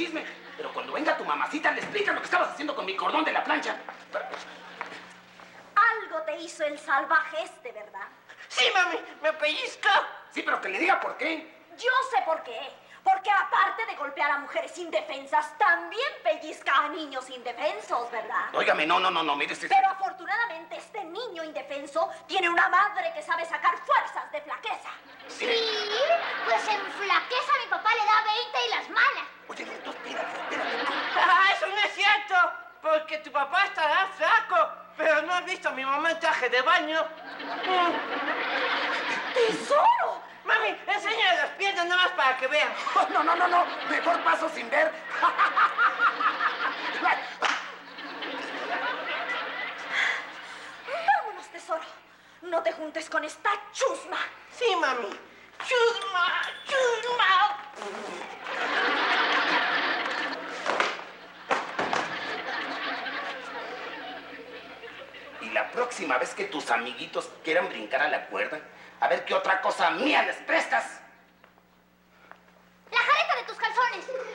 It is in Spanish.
chisme. Pero cuando venga tu mamacita, le explicas lo que estabas haciendo con mi cordón de la plancha. Algo te hizo el salvaje este, ¿verdad? Sí, mami, me pellizca. Sí, pero que le diga por qué. Yo sé por qué. Porque aparte de golpear a mujeres indefensas, también pellizca a niños indefensos, ¿verdad? Óigame, no, mire... Pero afortunadamente este niño indefenso tiene una madre que sabe sacar fuerzas de flaqueza. Sí, pues en flaqueza mi papá le da 20 y las malas. Oye, no, espérate. Ah, eso no es cierto, porque tu papá estará flaco, pero no has visto a mi mamá en traje de baño. ¡Tesoro! Mami, enséñale las piernas nada más para que vean. No, mejor paso sin ver. Vámonos, tesoro. No te juntes con esta chusma. Sí, mami. Chusma. Y la próxima vez que tus amiguitos quieran brincar a la cuerda, a ver qué otra cosa mía les prestas. La jareta de tus calzones.